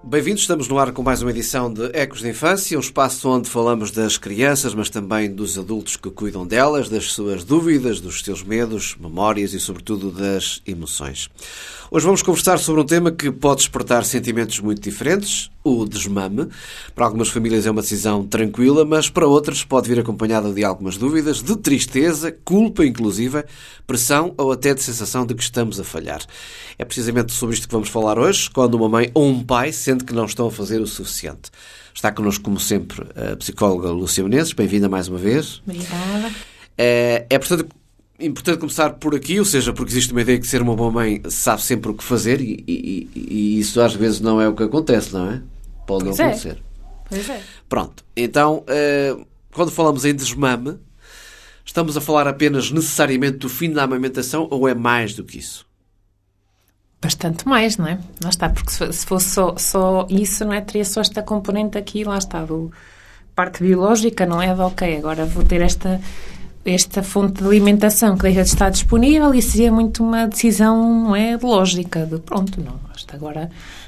Bem-vindos, estamos no ar com mais uma edição de Ecos de Infância, um espaço onde falamos das crianças, mas também dos adultos que cuidam delas, das suas dúvidas, dos seus medos, memórias e, sobretudo, das emoções. Hoje vamos conversar sobre um tema que pode despertar sentimentos muito diferentes, o desmame. Para algumas famílias é uma decisão tranquila, mas para outras pode vir acompanhada de algumas dúvidas, de tristeza, culpa inclusive, pressão ou até de sensação de que estamos a falhar. É precisamente sobre isto que vamos falar hoje, quando uma mãe ou um pai sente que não estão a fazer o suficiente. Está connosco, como sempre, a psicóloga Lúcia Menezes. Bem-vinda mais uma vez. Obrigada. Portanto, importante começar por aqui, ou seja, porque existe uma ideia que ser uma boa mãe sabe sempre o que fazer e isso às vezes não é o que acontece, não é? Pode não acontecer. Pois é. Pronto. Então, quando falamos em desmame, estamos a falar apenas necessariamente do fim da amamentação ou é mais do que isso? Bastante mais, não é? Lá está, porque se fosse só isso, não é? Teria só esta componente aqui, lá está, do parte biológica, não é? De ok, agora vou ter esta fonte de alimentação que deixa de estar disponível e seria muito uma decisão, não é? Lógica, de pronto, não, isto agora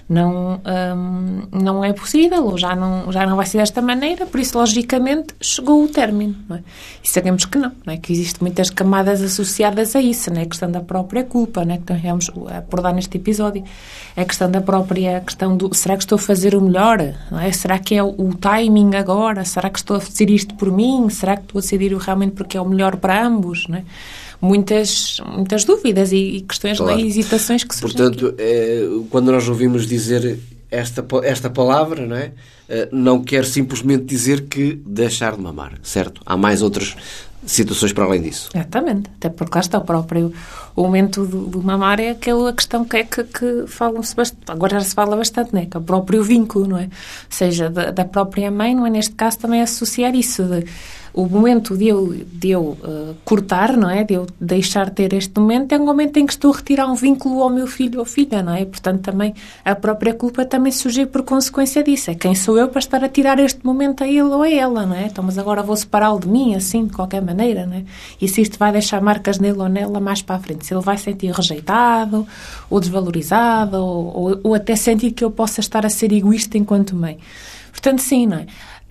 não é possível ou já não vai ser desta maneira, por isso, logicamente, chegou o término, não é? E sabemos que não é? Que existem muitas camadas associadas a isso, não é? A questão da própria culpa, não é? Que nós vamos abordar neste episódio. A questão da própria questão do será que estou a fazer o melhor? Não é? Será que é o timing agora? Será que estou a fazer isto por mim? Será que estou a decidir realmente porque é o melhor para ambos, não é? Muitas dúvidas e questões, claro, e hesitações que surgem. Portanto, quando nós ouvimos dizer esta palavra, não é? Não quer simplesmente dizer que deixar de mamar, certo? Há mais outras situações para além disso. Exatamente, até porque lá está o momento do mamar é aquela questão que falam-se bastante, agora já se fala bastante, não é? Que é o próprio vínculo, não é? Ou seja, da própria mãe, não é? Neste caso também associar isso o momento de eu cortar, não é? De eu deixar de ter este momento, é um momento em que estou a retirar um vínculo ao meu filho ou filha, não é? Portanto, também a própria culpa também surge por consequência disso. É quem sou eu para estar a tirar este momento a ele ou a ela, não é? Então, mas agora vou separá-lo de mim, assim, de qualquer maneira, não é? E se isto vai deixar marcas nele ou nela mais para a frente, se ele vai sentir rejeitado, ou desvalorizado, ou até sentir que eu possa estar a ser egoísta enquanto mãe. Portanto, sim, não é?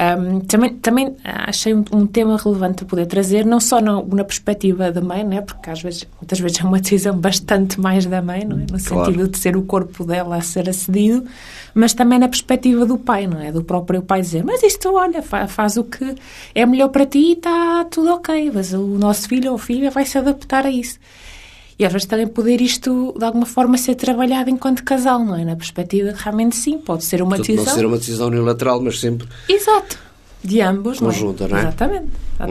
Também achei um tema relevante a poder trazer, não só na perspectiva da mãe, não é? Porque muitas vezes é uma decisão bastante mais da mãe, não é? No claro, sentido de ser o corpo dela a ser acedido, mas também na perspectiva do pai, não é? Do próprio pai dizer, mas isto, olha, faz o que é melhor para ti e está tudo ok, mas o nosso filho ou filha vai se adaptar a isso. E às vezes também poder isto, de alguma forma, ser trabalhado enquanto casal, não é? Na perspectiva de realmente sim, pode ser uma decisão. Não ser uma decisão unilateral, mas sempre... Exato. De ambos, conjunta, não é? Exatamente.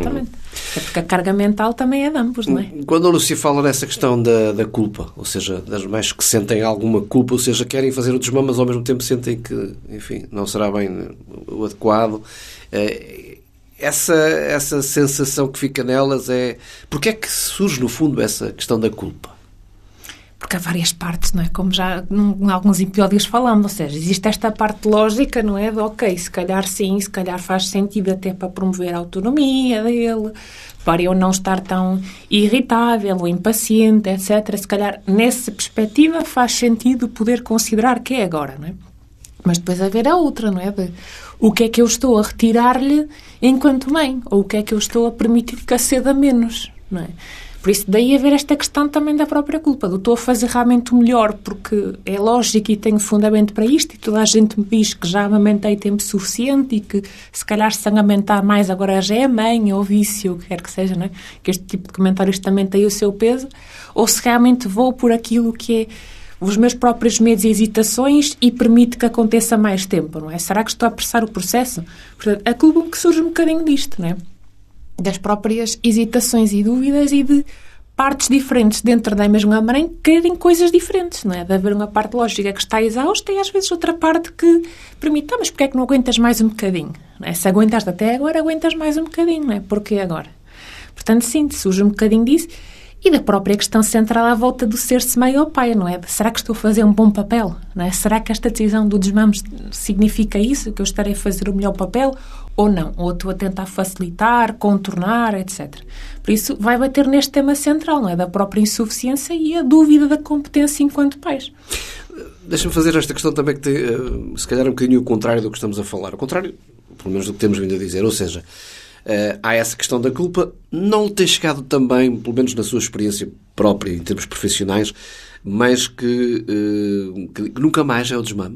É porque a carga mental também é de ambos, não é? Quando a Lúcia fala nessa questão da culpa, ou seja, das mães que sentem alguma culpa, ou seja, querem fazer o desmame, mas ao mesmo tempo sentem que, enfim, não será bem o adequado... Essa sensação que fica nelas é... Porquê é que surge, no fundo, essa questão da culpa? Porque há várias partes, não é? Como já em alguns episódios falamos, ou seja, existe esta parte lógica, não é? De, ok, se calhar sim, se calhar faz sentido até para promover a autonomia dele, para eu não estar tão irritável ou impaciente, etc. Se calhar, nessa perspectiva, faz sentido poder considerar que é agora, não é? Mas depois haver a outra, não é? De o que é que eu estou a retirar-lhe enquanto mãe? Ou o que é que eu estou a permitir que aceda menos, não é? Por isso, daí haver esta questão também da própria culpa. Do estou a fazer realmente o melhor porque é lógico e tenho fundamento para isto e toda a gente me diz que já amamentei tempo suficiente e que se calhar se amamentar mais agora já é mãe ou vício, o que quer que seja, não é? Que este tipo de comentários também tem o seu peso. Ou se realmente vou por aquilo que é os meus próprios medos e hesitações e permite que aconteça mais tempo, não é? Será que estou a apressar o processo? Portanto, a culpa que surge um bocadinho disto, não é? Das próprias hesitações e dúvidas e de partes diferentes dentro da mesma mãe querem coisas diferentes, não é? De haver uma parte lógica que está exausta e às vezes outra parte que permite, mas porque é que não aguentas mais um bocadinho? Não é? Se aguentaste até agora, aguentas mais um bocadinho, não é? Porquê agora? Portanto, sim, surge um bocadinho disso. E da própria questão central à volta do ser-se mãe ou pai, não é? Será que estou a fazer um bom papel? Não é? Será que esta decisão do desmame significa isso? Que eu estarei a fazer o melhor papel? Ou não? Ou estou a tentar facilitar, contornar, etc. Por isso, vai bater neste tema central, não é? Da própria insuficiência e a dúvida da competência enquanto pais. Deixa-me fazer esta questão também que tem, se calhar, um bocadinho o contrário do que estamos a falar. O contrário, pelo menos, do que temos vindo a dizer. Ou seja, há essa questão da culpa. Não lhe tem chegado também, pelo menos na sua experiência própria, em termos profissionais, mas que nunca mais é o desmame?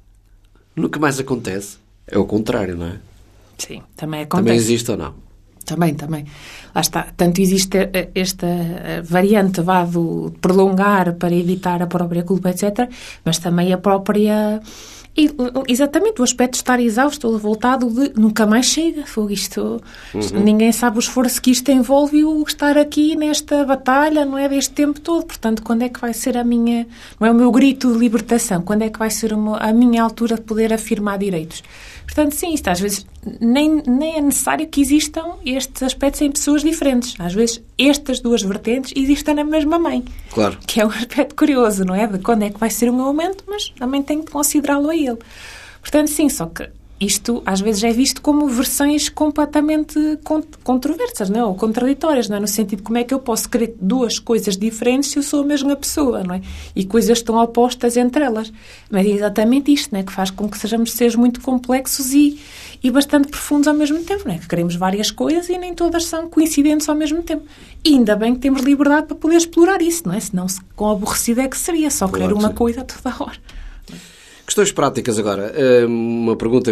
Nunca mais acontece? É o contrário, não é? Sim, também acontece. Também existe ou não? Também. Lá está. Tanto existe esta variante do prolongar para evitar a própria culpa, etc. Mas também a própria... Exatamente, o aspecto de estar exausto ou revoltado de nunca mais chega. Isto, ninguém sabe o esforço que isto envolve e o estar aqui nesta batalha, não é? Deste tempo todo. Portanto, quando é que vai ser a minha... Não é o meu grito de libertação? Quando é que vai ser a minha altura de poder afirmar direitos? Portanto, sim, isto às vezes nem é necessário que existam estes aspectos em pessoas diferentes. Às vezes, estas duas vertentes existem na mesma mãe. Claro. Que é um aspecto curioso, não é? De quando é que vai ser o meu momento, mas também tenho de considerá-lo a ele. Portanto, sim, só que isto às vezes é visto como versões completamente controversas, não é? Ou contraditórias, não é? No sentido de como é que eu posso querer duas coisas diferentes se eu sou a mesma pessoa, não é? E coisas estão opostas entre elas. Mas é exatamente isto, não é? Que faz com que sejamos seres muito complexos e bastante profundos ao mesmo tempo, não é? Que queremos várias coisas e nem todas são coincidentes ao mesmo tempo. E ainda bem que temos liberdade para poder explorar isso, não é? Senão, quão aborrecido é que seria só querer uma coisa a toda a hora. Questões práticas agora. Uma pergunta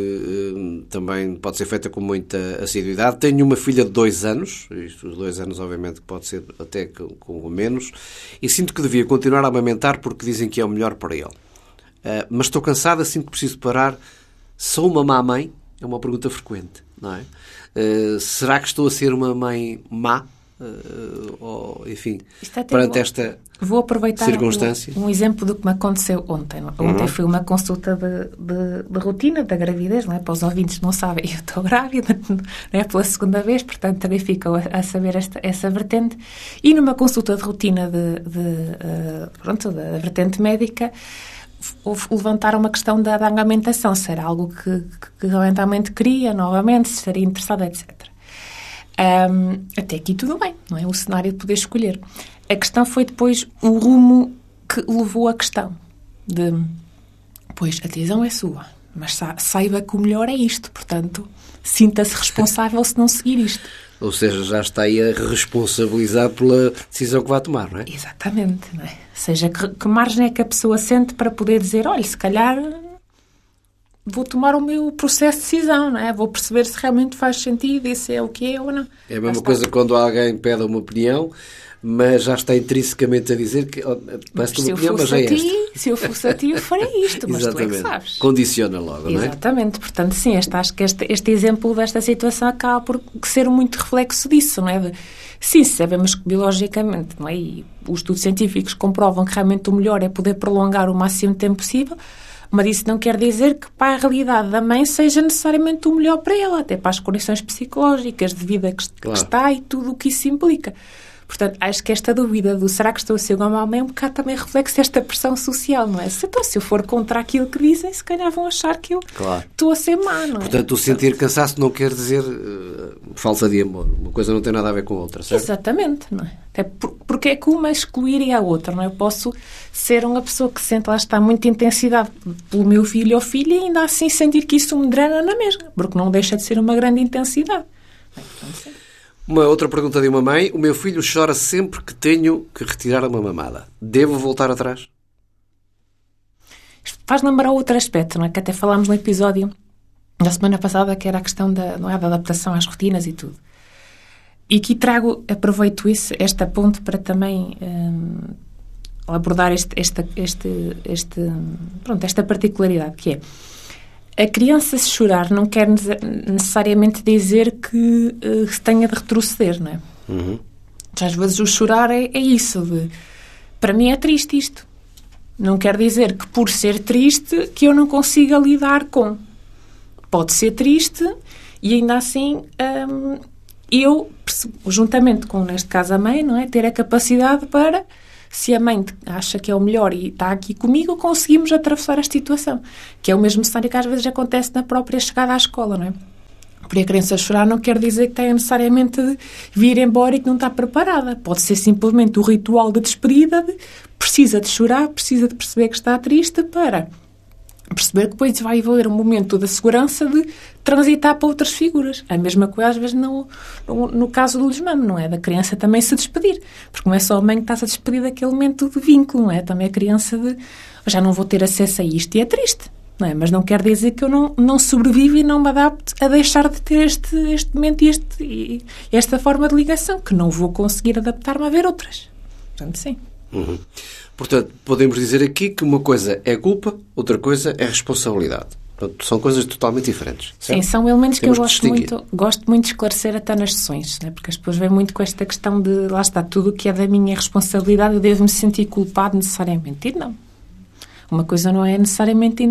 que também pode ser feita com muita assiduidade. Tenho uma filha de 2 anos, isto, os 2 anos obviamente pode ser até com menos, e sinto que devia continuar a amamentar porque dizem que é o melhor para ele. Mas estou cansada, sinto que preciso parar. Sou uma má mãe? É uma pergunta frequente, não é? Será que estou a ser uma mãe má? Ou, enfim, perante esta vou aproveitar circunstância. Um exemplo do que me aconteceu ontem. Ontem foi uma consulta de rotina da gravidez, não é? Para os ouvintes que não sabem, eu estou grávida, não é? Pela segunda vez, portanto também ficam a saber essa vertente. E numa consulta de rotina da vertente médica, levantaram uma questão da amamentação, se era algo que realmente queria, novamente, se estaria interessada, etc. Até aqui tudo bem, não é? O cenário de poder escolher. A questão foi depois o rumo que levou a questão de, pois, a decisão é sua, mas saiba que o melhor é isto, portanto, sinta-se responsável se não seguir isto. Ou seja, já está aí a responsabilizar pela decisão que vai tomar, não é? Exatamente, não é? Ou seja, que margem é que a pessoa sente para poder dizer, olha, se calhar vou tomar o meu processo de decisão, não é? Vou perceber se realmente faz sentido e se é o que é ou não. É a mesma coisa quando alguém pede uma opinião, mas já está intrinsecamente a dizer que parece uma opinião, mas é esta. Se eu fosse a ti, eu faria isto, mas tu é que sabes. Condiciona logo, não é? Exatamente. Portanto, sim, acho que este exemplo desta situação acaba por ser muito reflexo disso, não é? Sim, sabemos que biologicamente, não é? E os estudos científicos comprovam que realmente o melhor é poder prolongar o máximo de tempo possível, mas isso não quer dizer que para a realidade da mãe seja necessariamente o melhor para ela, até para as condições psicológicas de vida que está e tudo o que isso implica. Portanto, acho que esta dúvida do será que estou a ser uma má mãe é um bocado também reflexo desta pressão social, não é? Se eu for contra aquilo que dizem, se calhar vão achar que eu estou a ser má, não é? Portanto, o sentir cansaço não quer dizer falta de amor. Uma coisa não tem nada a ver com a outra, certo? Exatamente, não é? Até porque é que uma excluiria a outra, não é? Eu posso ser uma pessoa que sente, lá está, muita intensidade pelo meu filho ou filha e ainda assim sentir que isso me drena na mesma, porque não deixa de ser uma grande intensidade. Portanto, sim. Uma outra pergunta de uma mãe. O meu filho chora sempre que tenho que retirar uma mamada. Devo voltar atrás? Isto faz lembrar outro aspecto, não é? Que até falámos no episódio da semana passada, que era a questão da adaptação às rotinas e tudo. E aqui aproveito esta ponte para também abordar esta particularidade, que é a criança se chorar não quer necessariamente dizer que se tenha de retroceder, não é? Uhum. Às vezes o chorar é isso, para mim é triste isto. Não quer dizer que por ser triste que eu não consiga lidar com. Pode ser triste e ainda assim eu juntamente com, neste caso, a mãe, não é? Ter a capacidade para, se a mãe acha que é o melhor e está aqui comigo, conseguimos atravessar a situação. Que é o mesmo cenário que às vezes acontece na própria chegada à escola, não é? Porque a criança chorar não quer dizer que tenha necessariamente de vir embora e que não está preparada. Pode ser simplesmente o ritual de despedida precisa de chorar, precisa de perceber que está triste para perceber que depois vai haver um momento da segurança de transitar para outras figuras. A mesma coisa às vezes no caso do desmame, não é? Da criança também se despedir. Porque não é só a mãe que está-se a despedir daquele momento de vínculo, não é? Também a criança já não vou ter acesso a isto e é triste. Não é? Mas não quer dizer que eu não sobrevivo e não me adapte a deixar de ter este momento e esta forma de ligação, que não vou conseguir adaptar-me a ver outras. Portanto, sim. Uhum. Portanto, podemos dizer aqui que uma coisa é culpa, outra coisa é responsabilidade. Portanto, são coisas totalmente diferentes. Certo? Sim, são elementos que eu gosto muito de esclarecer até nas sessões, né? Porque as pessoas vêm muito com esta questão de, lá está, tudo o que é da minha responsabilidade, eu devo me sentir culpado necessariamente. E não. Uma coisa não é necessariamente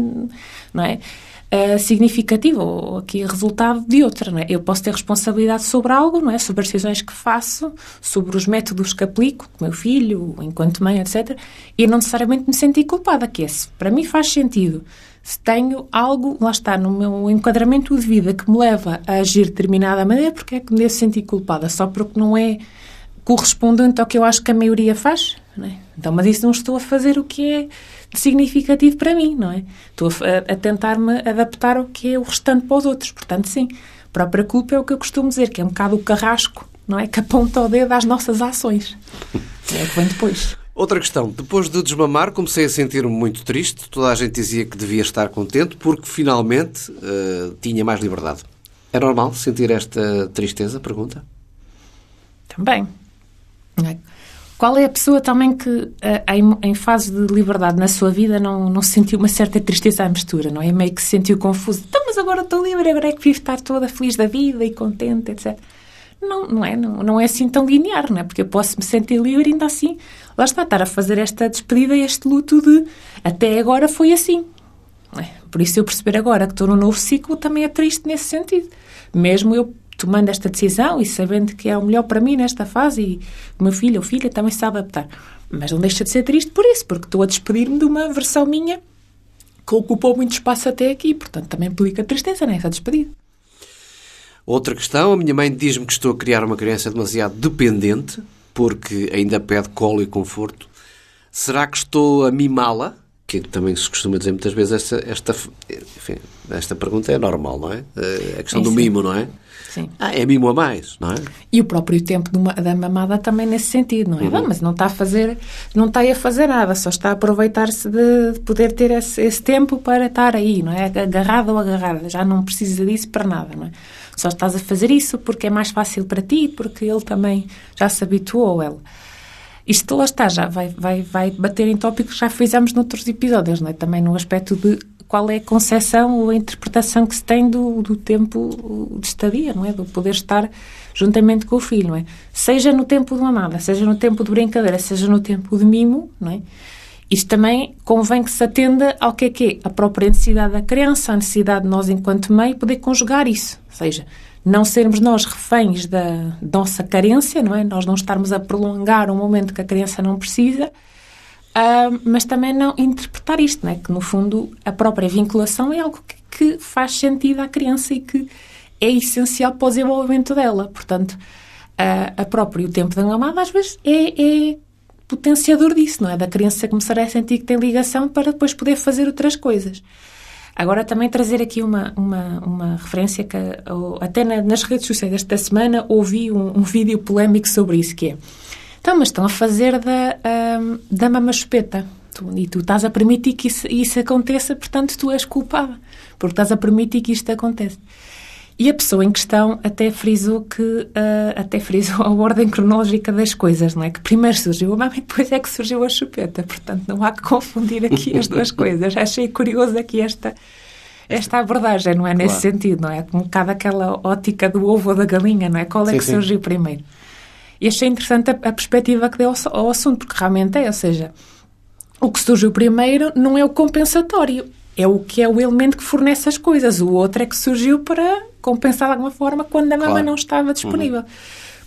significativa ou aqui resultado de outra. Não é? Eu posso ter responsabilidade sobre algo, não é? Sobre as decisões que faço, sobre os métodos que aplico com o meu filho, enquanto mãe, etc. E não necessariamente me sentir culpada, que se para mim faz sentido. Se tenho algo, lá está, no meu enquadramento de vida que me leva a agir de determinada maneira, porque é que me devo sentir culpada? Só porque não é correspondente ao que eu acho que a maioria faz? Não é? Então, mas isso não estou a fazer o que é significativo para mim, não é? Estou a tentar-me adaptar ao que é o restante para os outros. Portanto, sim, a própria culpa é o que eu costumo dizer, que é um bocado o carrasco, não é? Que aponta o dedo às nossas ações. É o que vem depois. Outra questão. Depois de desmamar, comecei a sentir-me muito triste. Toda a gente dizia que devia estar contente porque, finalmente, tinha mais liberdade. É normal sentir esta tristeza? Pergunta. Também. Não é? Qual é a pessoa também que, em fase de liberdade na sua vida, não sentiu uma certa tristeza à mistura, não é? Meio que se sentiu confuso. Então, mas agora estou livre, agora é que vivo estar toda feliz da vida e contente, etc. Não é assim tão linear, não é? Porque eu posso me sentir livre e ainda assim, lá está, estar a fazer esta despedida, este luto de até agora foi assim. Não é? Por isso eu perceber agora que estou num novo ciclo também é triste nesse sentido. Mesmo eu tomando esta decisão e sabendo que é o melhor para mim nesta fase e o meu filho ou filha também se sabe adaptar. Mas não deixa de ser triste por isso, porque estou a despedir-me de uma versão minha que ocupou muito espaço até aqui. Portanto, também implica tristeza nessa despedida. Outra questão. A minha mãe diz-me que estou a criar uma criança demasiado dependente, porque ainda pede colo e conforto. Será que estou a mimá-la? Que também se costuma dizer muitas vezes esta pergunta é normal, não é? A questão do mimo, não é? Sim. É mimo a mais, não é? E o próprio tempo da mamada também nesse sentido, não é? Uhum. Mas não está a fazer nada, só está a aproveitar-se de poder ter esse tempo para estar aí, não é? Agarrado ou agarrada, já não precisa disso para nada, não é? Só estás a fazer isso porque é mais fácil para ti, porque ele também já se habituou, ou ela. Isto lá está, já vai bater em tópicos que já fizemos noutros episódios, não é? Também no aspecto de qual é a concepção ou a interpretação que se tem do tempo de estadia, não é? Do poder estar juntamente com o filho, não é? Seja no tempo de mamada, seja no tempo de brincadeira, seja no tempo de mimo, não é? Isto também convém que se atenda ao que é a própria necessidade da criança, a necessidade de nós, enquanto mãe, poder conjugar isso. Ou seja, não sermos nós reféns da nossa carência, não é? Nós não estarmos a prolongar um momento que a criança não precisa, mas também não interpretar isto, não é? Que, no fundo, a própria vinculação é algo que faz sentido à criança e que é essencial para o desenvolvimento dela. Portanto, o próprio tempo da mamada, às vezes, é potenciador disso, não é? Da criança começar a sentir que tem ligação para depois poder fazer outras coisas. Agora, também trazer aqui uma referência que até nas redes sociais desta semana ouvi um vídeo polémico sobre isso, que é: então, mas estão a fazer da mama chupeta. E tu estás a permitir que isso aconteça, portanto, tu és culpada, porque estás a permitir que isto aconteça. E a pessoa em questão até frisou a ordem cronológica das coisas, não é? Que primeiro surgiu a mama e depois é que surgiu a chupeta. Portanto, não há que confundir aqui as duas coisas. Achei curioso aqui esta abordagem, não é? Nesse sentido, não é? Um bocado aquela ótica do ovo ou da galinha, não é? Qual é que surgiu primeiro? E achei interessante a perspectiva que deu ao assunto, porque realmente ou seja, o que surgiu primeiro não é o compensatório, é o que é o elemento que fornece as coisas. O outro é que surgiu para compensar de alguma forma quando a mama não estava disponível.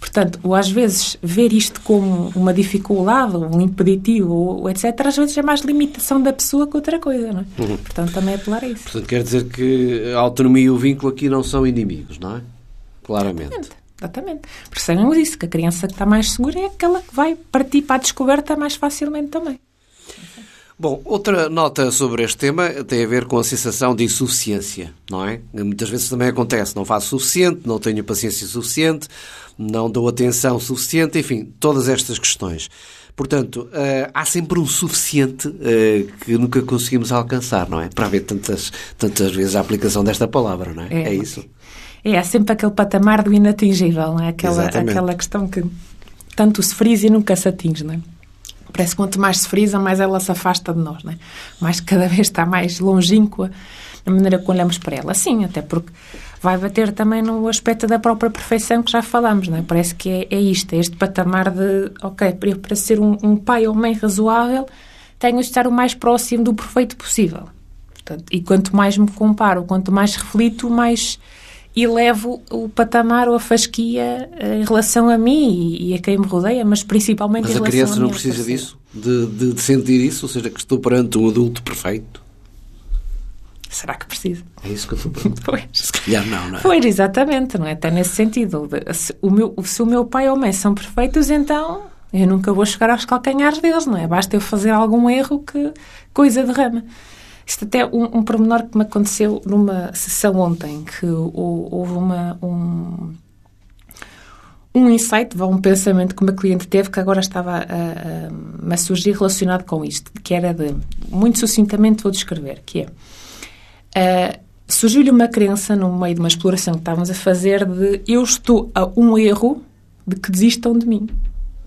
Portanto, ou às vezes ver isto como uma dificuldade, um impeditivo, ou etc., às vezes é mais limitação da pessoa que outra coisa, não é? Portanto, também é apelar a isso. Portanto, quer dizer que a autonomia e o vínculo aqui não são inimigos, não é? Claramente. Exatamente. Por isso eu disse que a criança que está mais segura é aquela que vai partir para a descoberta mais facilmente também. Bom, outra nota sobre este tema tem a ver com a sensação de insuficiência, não é? Muitas vezes também acontece, não faço suficiente, não tenho paciência suficiente, não dou atenção suficiente, enfim, todas estas questões. Portanto, há sempre um suficiente que nunca conseguimos alcançar, não é? Para haver tantas vezes a aplicação desta palavra, não é? É isso? É sempre aquele patamar do inatingível, não é? Aquela questão que tanto se frisa e nunca se atinge, não é? Parece que quanto mais se frisa, mais ela se afasta de nós, não é? Mais cada vez está mais longínqua na maneira que olhamos para ela. Sim, até porque vai bater também no aspecto da própria perfeição que já falamos, não é? Parece que é isto, é este patamar de, ok, para ser um pai ou mãe razoável, tenho de estar o mais próximo do perfeito possível. Portanto, e quanto mais me comparo, quanto mais reflito, mais elevo o patamar ou a fasquia em relação a mim e a quem me rodeia, mas principalmente em relação a mim. Mas a criança não precisa disso? De sentir isso? Ou seja, que estou perante um adulto perfeito? Será que precisa? É isso que eu estou perguntando. Pois. Se calhar não é? Pois, exatamente, não é? Até nesse sentido. Se o meu pai ou mãe são perfeitos, então eu nunca vou chegar aos calcanhares deles, não é? Basta eu fazer algum erro que coisa derrama. Isto até um pormenor que me aconteceu numa sessão ontem, que houve um insight, um pensamento que uma cliente teve que agora estava a surgir relacionado com isto, que era de, muito sucintamente vou descrever, que é, surgiu-lhe uma crença no meio de uma exploração que estávamos a fazer de eu estou a um erro de que desistam de mim.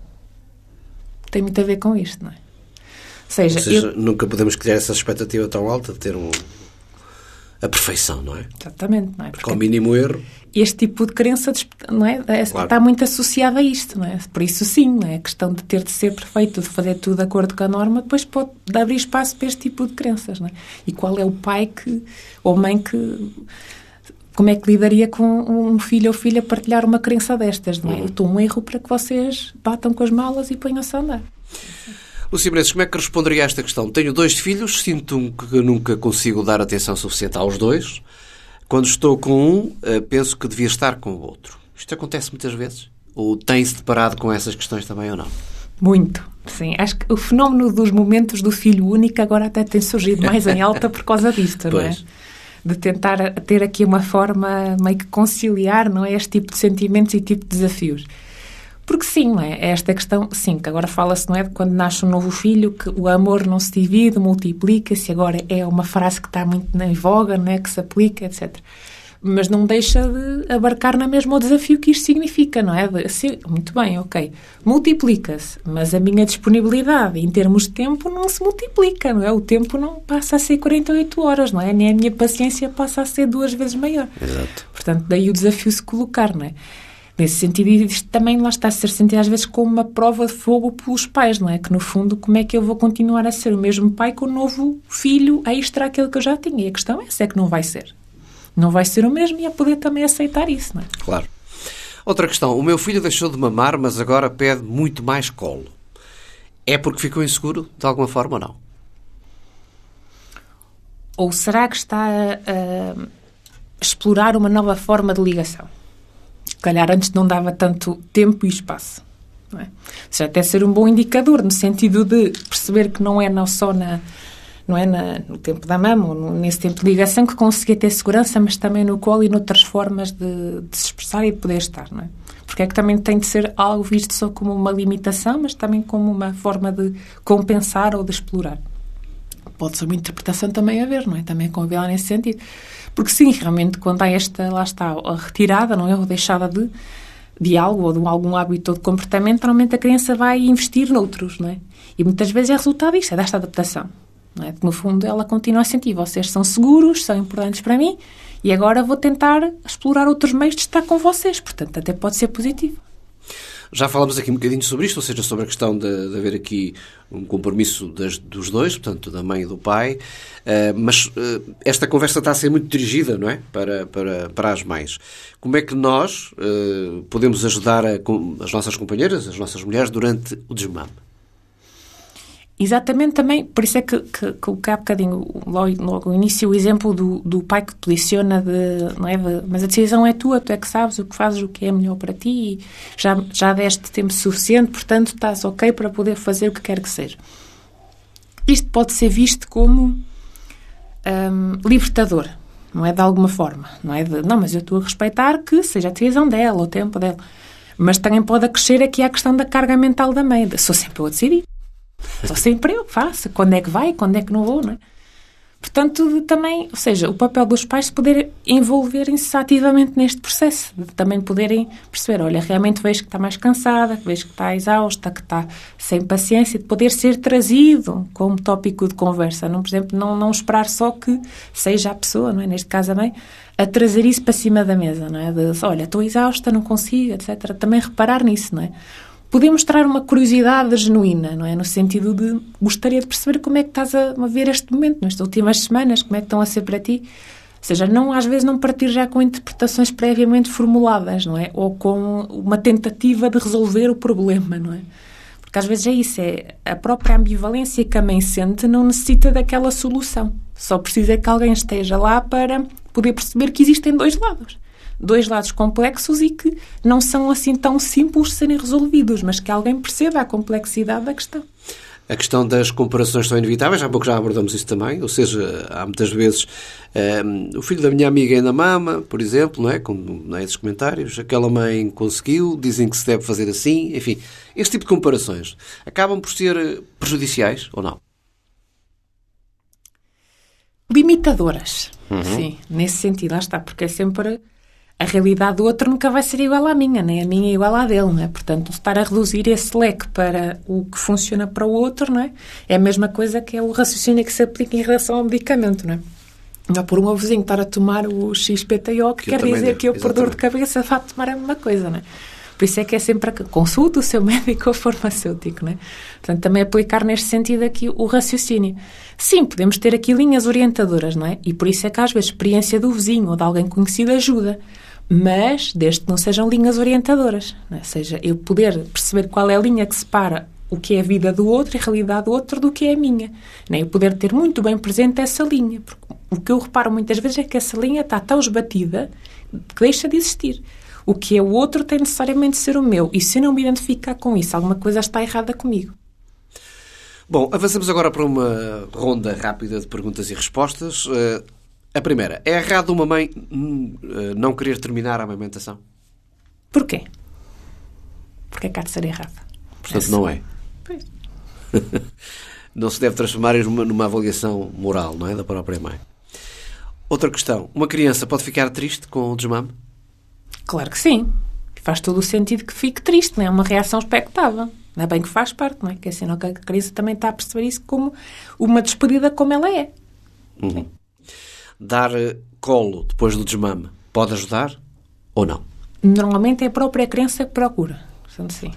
Tem muito a ver com isto, não é? Ou seja, nunca podemos criar essa expectativa tão alta de ter a perfeição, não é? Exatamente, não é? Porque ao mínimo erro... Este tipo de crença, não é? Claro. Está muito associada a isto, não é? Por isso, sim, não é? A questão de ter de ser perfeito, de fazer tudo de acordo com a norma, depois pode abrir espaço para este tipo de crenças, não é? E qual é o pai ou mãe que... Como é que lidaria com um filho ou filha a partilhar uma crença destas, não é? Eu estou um erro para que vocês batam com as malas e ponham-se a andar. Lúcia Menezes, como é que responderia a esta questão? Tenho 2 filhos, sinto que nunca consigo dar atenção suficiente aos 2. Quando estou com um, penso que devia estar com o outro. Isto acontece muitas vezes? Ou tem-se deparado com essas questões também ou não? Muito, sim. Acho que o fenómeno dos momentos do filho único agora até tem surgido mais em alta por causa disto, não é? De tentar ter aqui uma forma meio que conciliar, não é? Este tipo de sentimentos e tipo de desafios. Porque sim, não é? É esta questão, sim, que agora fala-se, não é? De quando nasce um novo filho, que o amor não se divide, multiplica-se, agora é uma frase que está muito em voga, não é? Que se aplica, etc. Mas não deixa de abarcar na mesma o desafio que isto significa, não é? Sim, muito bem, ok. Multiplica-se, mas a minha disponibilidade em termos de tempo não se multiplica, não é? O tempo não passa a ser 48 horas, não é? Nem a minha paciência passa a ser 2 vezes maior. Exato. Portanto, daí o desafio se colocar, não é? Nesse sentido, isto também lá está a ser sentido às vezes como uma prova de fogo pelos pais, não é? Que no fundo, como é que eu vou continuar a ser o mesmo pai com o novo filho extra aquele que eu já tinha? E a questão é essa, é que não vai ser. Não vai ser o mesmo e é poder também aceitar isso, não é? Claro. Outra questão. O meu filho deixou de mamar, mas agora pede muito mais colo. É porque ficou inseguro, de alguma forma, ou não? Ou será que está a explorar uma nova forma de ligação? Se calhar antes não dava tanto tempo e espaço. Não é? Ou seja, até ser um bom indicador, no sentido de perceber que não é só no tempo da mama, ou nesse tempo de ligação, que conseguia ter segurança, mas também no colo e noutras formas de se expressar e de poder estar. Não é? Porque é que também tem de ser algo visto só como uma limitação, mas também como uma forma de compensar ou de explorar. Pode ser uma interpretação também a ver, não é? Também convém lá nesse sentido. Porque sim, realmente, quando há esta, lá está, a retirada, não é? Ou deixada de algo, ou de algum hábito ou de comportamento, normalmente a criança vai investir noutros, não é? E muitas vezes é resultado disto, é desta adaptação. Não é? No fundo, ela continua a sentir, vocês são seguros, são importantes para mim, e agora vou tentar explorar outros meios de estar com vocês. Portanto, até pode ser positivo. Já falamos aqui um bocadinho sobre isto, ou seja, sobre a questão de haver aqui um compromisso dos dois, portanto, da mãe e do pai, mas esta conversa está a ser muito dirigida, não é? Para as mães. Como é que nós podemos ajudar as nossas companheiras, as nossas mulheres, durante o desmame? Exatamente também, por isso é que coloquei há bocadinho, logo no início, o exemplo do pai que posiciona não é, mas a decisão é tua, tu é que sabes o que fazes, o que é melhor para ti, e já deste tempo suficiente, portanto estás ok para poder fazer o que quer que seja. Isto pode ser visto como libertador, não é, de alguma forma, não é não, mas eu estou a respeitar que seja a decisão dela, o tempo dela, mas também pode acrescer aqui a questão da carga mental da mãe, sou sempre eu a decidir. Só sempre eu faço. Quando é que vai, quando é que não vou, não é? Portanto, também, ou seja, o papel dos pais de poder envolverem-se ativamente neste processo, de também poderem perceber, olha, realmente vejo que está mais cansada, vejo que está exausta, que está sem paciência, de poder ser trazido como tópico de conversa. Não, por exemplo, não esperar só que seja a pessoa, não é? Neste caso a mãe, a trazer isso para cima da mesa, não é? De, olha, estou exausta, não consigo, etc. Também reparar nisso, não é? Poder mostrar uma curiosidade genuína, não é? No sentido de gostaria de perceber como é que estás a ver este momento, nestas últimas semanas, como é que estão a ser para ti. Ou seja, às vezes não partir já com interpretações previamente formuladas, não é? Ou com uma tentativa de resolver o problema, não é? Porque às vezes é isso, é a própria ambivalência que a mãe sente não necessita daquela solução. Só precisa que alguém esteja lá para poder perceber que existem dois lados complexos e que não são assim tão simples de serem resolvidos, mas que alguém perceba a complexidade da questão. A questão das comparações são inevitáveis, há pouco já abordamos isso também, ou seja, há muitas vezes o filho da minha amiga ainda mama, por exemplo, não é? Com esses comentários, aquela mãe conseguiu, dizem que se deve fazer assim, enfim, este tipo de comparações acabam por ser prejudiciais ou não? Limitadoras, sim, nesse sentido, lá está, porque é sempre... A realidade do outro nunca vai ser igual à minha, nem a minha é igual à dele, não é? Portanto, estar a reduzir esse leque para o que funciona para o outro, não é? É a mesma coisa que é o raciocínio que se aplica em relação ao medicamento, não é? Não por um avôzinho estar a tomar o XPTO, que quer dizer que eu, por dor de cabeça, vá tomar a mesma coisa, não é? Por isso é que é sempre consulta o seu médico ou farmacêutico, não é? Portanto, também aplicar neste sentido aqui o raciocínio. Sim, podemos ter aqui linhas orientadoras, não é? E por isso é que às vezes a experiência do vizinho ou de alguém conhecido ajuda. Mas, desde que não sejam linhas orientadoras, não é? Ou seja, eu poder perceber qual é a linha que separa o que é a vida do outro e a realidade do outro do que é a minha. Não é? Eu poder ter muito bem presente essa linha. Porque o que eu reparo muitas vezes é que essa linha está tão esbatida que deixa de existir. O que é o outro tem necessariamente de ser o meu. E se eu não me identificar com isso, alguma coisa está errada comigo. Bom, avançamos agora para uma ronda rápida de perguntas e respostas. A primeira, é errado uma mãe não querer terminar a amamentação? Porquê? Porque cá de ser errado. Portanto, não é? Pois. Não se deve transformar numa avaliação moral, não é? Da própria mãe. Outra questão, uma criança pode ficar triste com o desmame? Claro que sim. Faz todo o sentido que fique triste, não é? Uma reação expectável. Não é bem que faz parte, não é? Que é sinal que a criança também está a perceber isso como uma despedida como ela é. Uhum. Dar colo depois do desmame pode ajudar ou não? Normalmente é a própria criança que procura. Portanto, sim.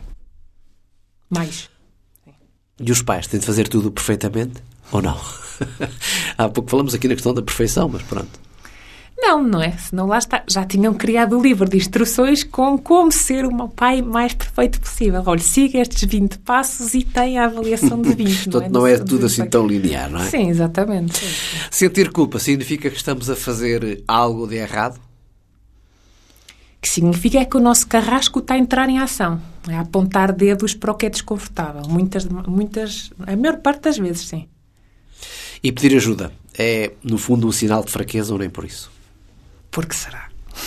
Mais. Sim. E os pais têm de fazer tudo perfeitamente ou não? Há pouco falamos aqui na questão da perfeição, mas pronto. Não é? Senão lá está. Já tinham criado o livro de instruções com como ser o pai mais perfeito possível. Olha, siga estes 20 passos e tem a avaliação de 20. Portanto, não é tudo assim tão linear, não é? Sim, exatamente. Sim. Sentir culpa significa que estamos a fazer algo de errado? Que significa é que o nosso carrasco está a entrar em ação. É a apontar dedos para o que é desconfortável. A maior parte das vezes, sim. E pedir ajuda é, no fundo, um sinal de fraqueza ou nem por isso? Por que será?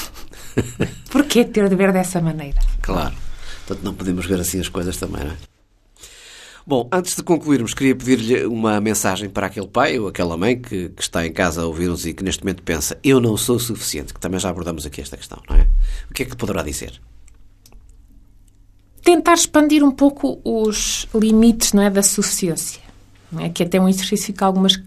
Porquê ter de ver dessa maneira? Claro. Portanto, não podemos ver assim as coisas também, não é? Bom, antes de concluirmos, queria pedir-lhe uma mensagem para aquele pai ou aquela mãe que está em casa a ouvir-nos e que neste momento pensa eu não sou suficiente, que também já abordamos aqui esta questão, não é? O que é que poderá dizer? Tentar expandir um pouco os limites, não é, da suficiência. não é? Que até é um exercício que algumas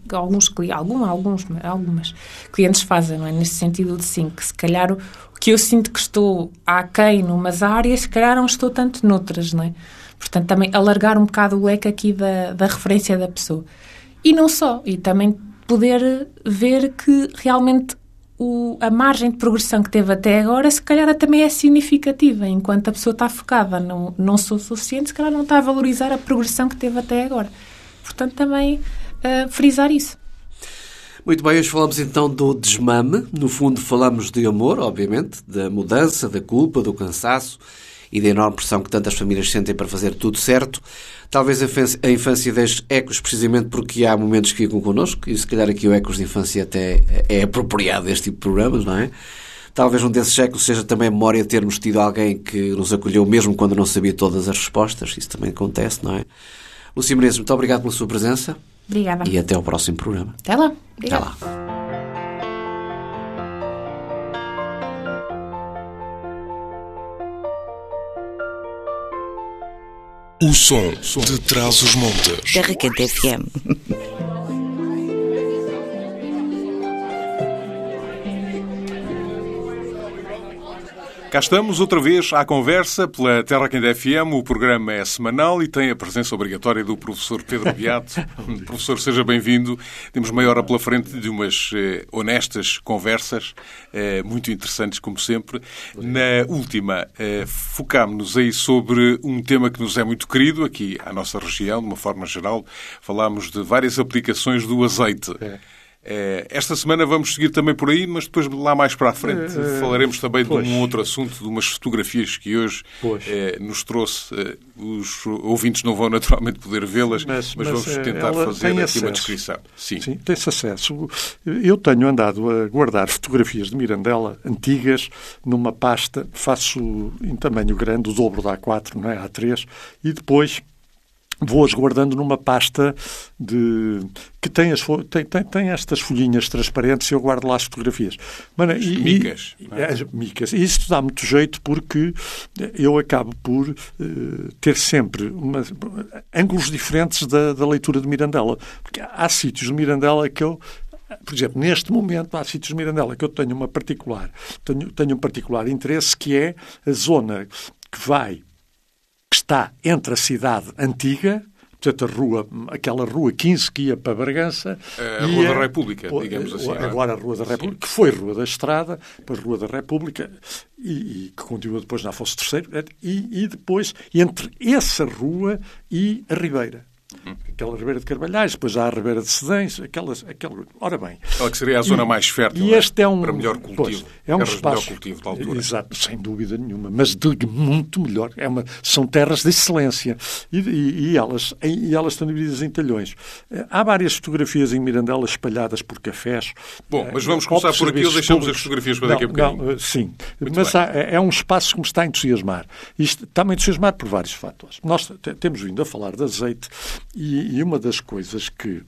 clientes fazem, não é? Neste sentido de sim, que se calhar o que eu sinto que estou aquém numas áreas, se calhar não estou tanto noutras, não é? Portanto, também alargar um bocado o leque aqui da referência da pessoa. E não só, e também poder ver que realmente a margem de progressão que teve até agora, se calhar também é significativa, enquanto a pessoa está focada, não sou suficiente, se calhar não está a valorizar a progressão que teve até agora. Portanto, também frisar isso. Muito bem, hoje falamos então do desmame. No fundo falamos de amor, obviamente, da mudança, da culpa, do cansaço e da enorme pressão que tantas famílias sentem para fazer tudo certo. Talvez a infância deixe ecos precisamente porque há momentos que ficam connosco, e se calhar aqui o Ecos de Infância até é apropriado deste tipo de programas, não é? Talvez um desses ecos seja também a memória de termos tido alguém que nos acolheu mesmo quando não sabia todas as respostas. Isso também acontece, não é? Lúcia Menezes, muito obrigado pela sua presença. Obrigada. E até ao próximo programa. Até lá. Obrigada. Até lá. O som de Trás-os-Montes. Terra Quente FM. Cá estamos outra vez à conversa pela Terra Quente FM. O programa é semanal e tem a presença obrigatória do professor Pedro Beato. Professor, seja bem-vindo. Temos meia hora pela frente de umas honestas conversas, muito interessantes, como sempre. Na última, focámos-nos aí sobre um tema que nos é muito querido aqui à nossa região, de uma forma geral. Falámos de várias aplicações do azeite. Esta semana vamos seguir também por aí, mas depois lá mais para a frente falaremos também de um outro assunto, de umas fotografias que hoje nos trouxe. Os ouvintes não vão naturalmente poder vê-las, mas vamos tentar fazer aqui uma descrição. Sim, tem-se acesso. Eu tenho andado a guardar fotografias de Mirandela antigas numa pasta, faço em tamanho grande, o dobro da A4, não é? A3, e depois vou-as guardando numa pasta que tem estas folhinhas transparentes e eu guardo lá as fotografias. Micas. Micas. E isso dá muito jeito porque eu acabo por ter sempre ângulos diferentes da leitura de Mirandela. Porque há sítios de Mirandela que eu... Por exemplo, neste momento há sítios de Mirandela que eu tenho um particular interesse, que é a zona que está entre a cidade antiga, portanto aquela rua 15 que ia para Bragança... A Rua da República, digamos assim. Agora a Rua da República, que foi Rua da Estrada, para a Rua da República, e que continua depois na Afonso III, e depois entre essa rua e a Ribeira. Aquela Ribeira de Carvalhais, depois há a Ribeira de Sedães, ora bem. Aquela que seria a zona mais fértil, e este para melhor cultivo. É um espaço, melhor cultivo da altura. Exato, sem dúvida nenhuma, mas de muito melhor. São terras de excelência e elas estão divididas em talhões. Há várias fotografias em Mirandela espalhadas por cafés. Bom, mas vamos começar por aqui ou deixamos as fotografias para daqui a bocadinho? Sim, mas é um espaço que me está a entusiasmar. Isto está-me a entusiasmar por vários fatores. Nós temos vindo a falar de azeite e uma das coisas que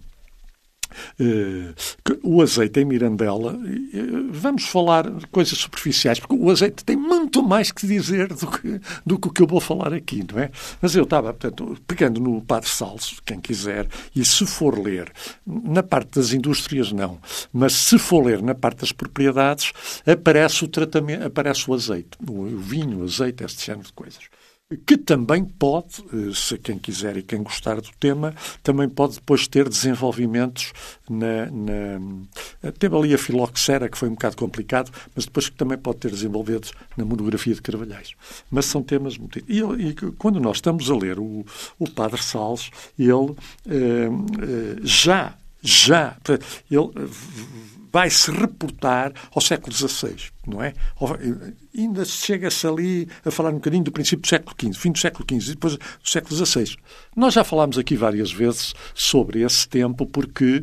o azeite em Mirandela, vamos falar de coisas superficiais, porque o azeite tem muito mais que dizer do que o que eu vou falar aqui, não é? Mas eu estava, portanto, pegando no Padre Salso, quem quiser, e se for ler, na parte das indústrias não, mas se for ler na parte das propriedades, aparece o tratamento, aparece o azeite, o vinho, o azeite, este género de coisas. Que também pode, se quem quiser e quem gostar do tema, também pode depois ter desenvolvimentos teve ali a filoxera, que foi um bocado complicado, mas depois que também pode ter desenvolvidos na monografia de Carvalhais. Mas são temas muito... E quando nós estamos a ler o Padre Salles, ele ele vai-se reportar ao século XVI, não é? Ainda chega-se ali a falar um bocadinho do princípio do século XV, fim do século XV e depois do século XVI. Nós já falámos aqui várias vezes sobre esse tempo porque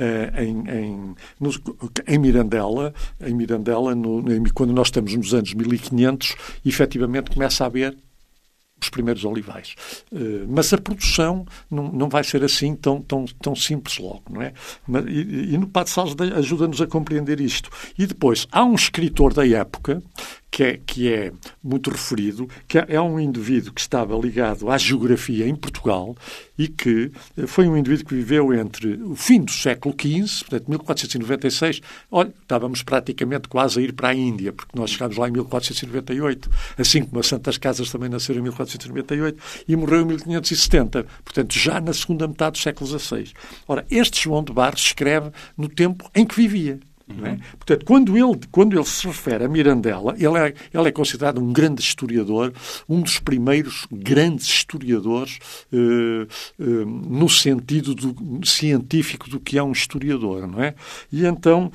em Mirandela, quando nós estamos nos anos 1500, efetivamente começa a haver os primeiros olivais. Mas a produção não vai ser assim tão simples logo, não é? E no Padre Salles ajuda-nos a compreender isto. E depois, há um escritor da época que é muito referido, que é um indivíduo que estava ligado à geografia em Portugal e que foi um indivíduo que viveu entre o fim do século XV, portanto, 1496, olha, estávamos praticamente quase a ir para a Índia, porque nós chegámos lá em 1498, assim como as Santas Casas também nasceram em 1498, e morreu em 1570, portanto, já na segunda metade do século XVI. Ora, este João de Barros escreve no tempo em que vivia. Não é? Portanto, quando ele se refere a Mirandela, ele é considerado um grande historiador, um dos primeiros grandes historiadores no sentido científico do que é um historiador, não é? E então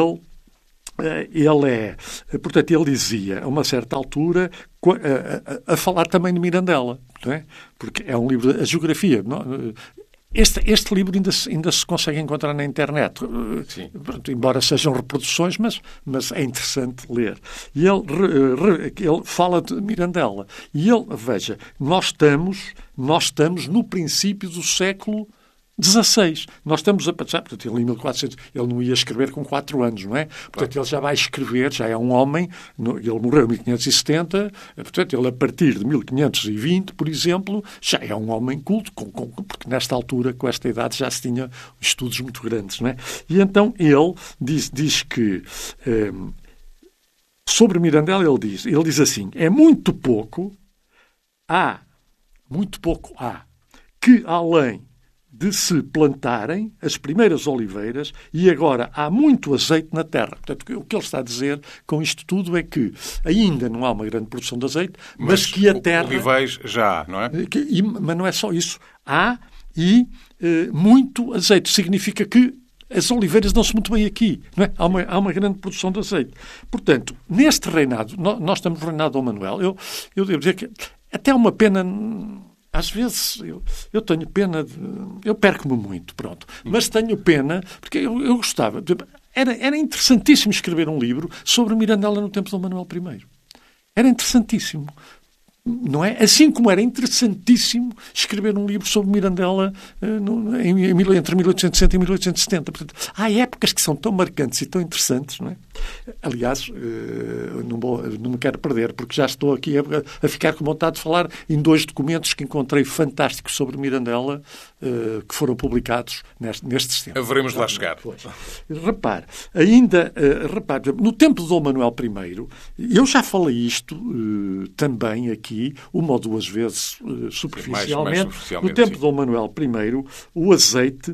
portanto, ele dizia, a uma certa altura, a falar também de Mirandela, não é? Porque é um livro, a geografia. Não, este livro ainda se consegue encontrar na internet, embora sejam reproduções, mas é interessante ler. E ele fala de Mirandela. E veja, nós estamos no princípio do século XVI. Nós estamos a passar, portanto, ele em 1400, ele não ia escrever com 4 anos, não é? Portanto, ele já vai escrever, já é um homem, ele morreu em 1570, portanto, ele a partir de 1520, por exemplo, já é um homem culto, porque nesta altura, com esta idade, já se tinha estudos muito grandes, não é? E então ele diz que, sobre Mirandela, ele diz assim, é muito pouco há, que além de se plantarem as primeiras oliveiras e agora há muito azeite na terra. Portanto, o que ele está a dizer com isto tudo é que ainda não há uma grande produção de azeite, mas que a terra... Oliveiros já há, não é? Mas não é só isso. Há muito azeite. Significa que as oliveiras dão-se muito bem aqui. Não é? Há uma grande produção de azeite. Portanto, neste reinado, nós estamos no reinado de Dom Manuel, eu devo dizer que até é uma pena... Às vezes eu tenho pena eu perco-me muito, pronto. Mas tenho pena, porque eu gostava. Era interessantíssimo escrever um livro sobre Mirandela no tempo de Dom Manuel I. Era interessantíssimo. Não é? Assim como era interessantíssimo escrever um livro sobre Mirandela entre 1860 e 1870. Portanto, há épocas que são tão marcantes e tão interessantes, não é? Aliás, não me quero perder, porque já estou aqui a ficar com vontade de falar em 2 documentos que encontrei fantásticos sobre Mirandela, que foram publicados nestes tempos. Haveremos de lá chegar. Repare, no tempo de Dom Manuel I, eu já falei isto também aqui, uma ou 2 vezes superficialmente. Mais superficialmente, no tempo de Dom Manuel I, o azeite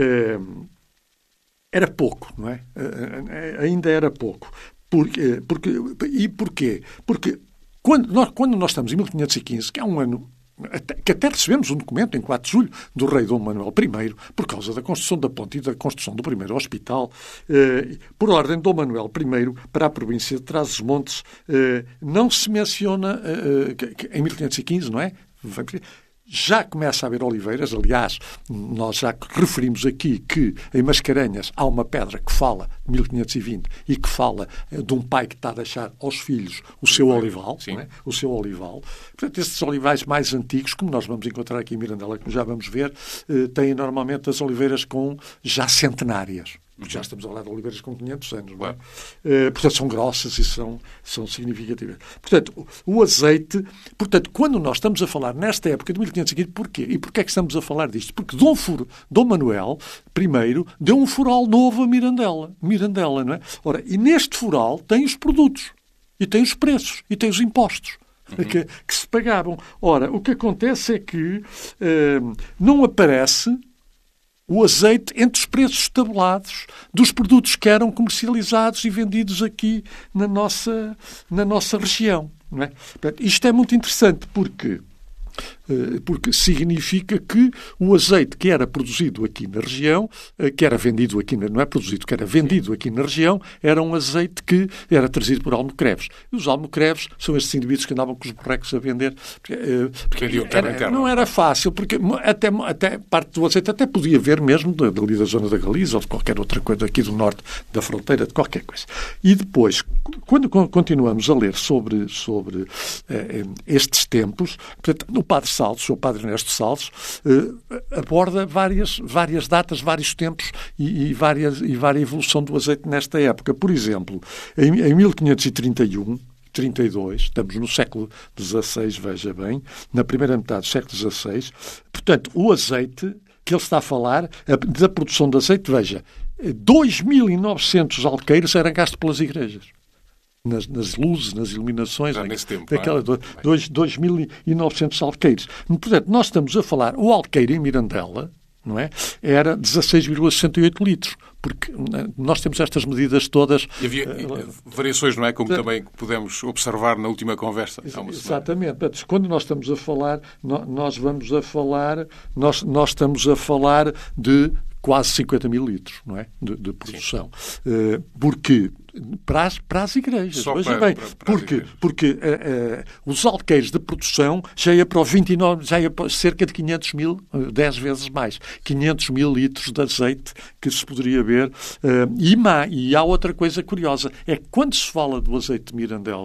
era pouco, não é? Ainda era pouco. E porquê? Porque quando nós estamos em 1515, que é um ano que até recebemos um documento em 4 de julho do rei Dom Manuel I, por causa da construção da ponte e da construção do primeiro hospital, por ordem de Dom Manuel I, para a província de Trás-os-Montes, não se menciona que em 1515, não é? Já começa a haver oliveiras. Aliás, nós já referimos aqui que em Mascarenhas há uma pedra que fala de 1520 e que fala de um pai que está a deixar aos filhos o seu olival. Não é? O seu olival. Portanto, estes olivais mais antigos, como nós vamos encontrar aqui em Mirandela, como já vamos ver, têm normalmente as oliveiras já centenárias. Porque já estamos a falar de oliveiras com 500 anos. Não é? Portanto, são grossas e são significativas. Portanto, o azeite... Portanto, quando nós estamos a falar nesta época de 1515, porquê? E porquê é que estamos a falar disto? Porque Dom Manuel I deu um fural novo a Mirandela, não é? Ora, e neste fural tem os produtos, e tem os preços, e tem os impostos. Que se pagavam. Ora, o que acontece é que não aparece o azeite entre os preços tabulados dos produtos que eram comercializados e vendidos aqui na nossa região. Não é? Portanto, isto é muito interessante porque significa que o azeite que era produzido aqui na região, que era vendido aqui, não é produzido, que era vendido aqui na região, era um azeite que era trazido por almocreves. E os almocreves são estes indivíduos que andavam com os borrecos a vender. Não era fácil, porque até parte do azeite até podia haver mesmo dali da zona da Galiza ou de qualquer outra coisa aqui do norte da fronteira, de qualquer coisa. E depois, quando continuamos a ler sobre estes tempos, portanto, o Padre Saltos, o Padre Ernesto Saltos, aborda várias datas, vários tempos e várias evolução do azeite nesta época. Por exemplo, em 1531, 32, estamos no século XVI, veja bem, na primeira metade do século XVI. Portanto, o azeite que ele está a falar, da produção de azeite, veja, 2.900 alqueires eram gastos pelas igrejas. Nas luzes, nas iluminações. Já nesse tempo. 2.900 alqueires. Portanto, nós estamos a falar, o alqueire em Mirandela, não é? Era 16,68 litros. Porque nós temos estas medidas todas... E havia variações, não é? Como também pudemos observar na última conversa. Exatamente. Quando nós estamos a falar, nós estamos a falar de quase 50 mil litros, não é? De produção. Porque... Para as igrejas. Veja bem, porque os alqueires de produção já ia para os 29, já ia para cerca de 500 mil, 10 vezes mais, 500 mil litros de azeite que se poderia ver. E há outra coisa curiosa, é que quando se fala do azeite de Mirandela,